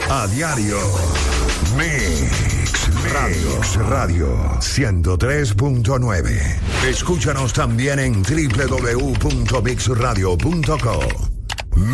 A diario. Mix Radio 103.9. Escúchanos también en www.mixradio.co.